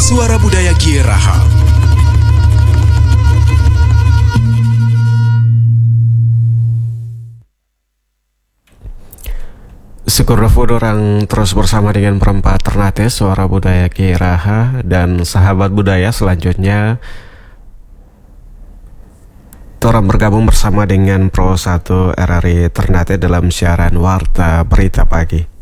Suara Budaya Gieraha. Syukur orang terus bersama dengan perempat Ternate, Suara Budaya Gieraha, dan sahabat budaya. Selanjutnya orang bergabung bersama dengan Pro 1 RRI Ternate dalam siaran Warta Berita Pagi.